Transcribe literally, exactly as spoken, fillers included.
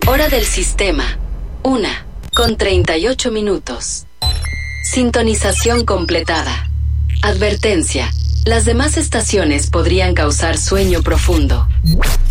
Hora del sistema. Una, con treinta y ocho minutos. Sintonización completada. Advertencia. Las demás estaciones podrían causar sueño profundo.